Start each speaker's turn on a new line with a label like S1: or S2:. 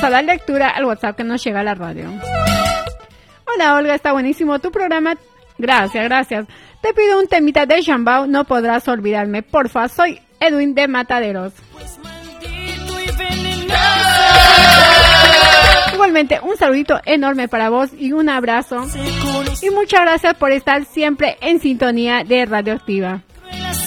S1: a la lectura al WhatsApp que nos llega a la radio. Hola Olga, está buenísimo tu programa. Gracias. Te pido un temita de Shambao, no podrás olvidarme. Porfa, soy Edwin de Mataderos. Igualmente, un saludito enorme para vos y un abrazo. Y muchas gracias por estar siempre en sintonía de Radioactiva.